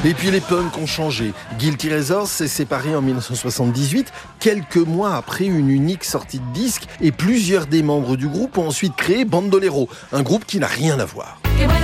Et puis les punks ont changé. Guilty Razors s'est séparé en 1978, quelques mois après une unique sortie de disque, et plusieurs des membres du groupe ont ensuite créé Bandolero, un groupe qui n'a rien à voir.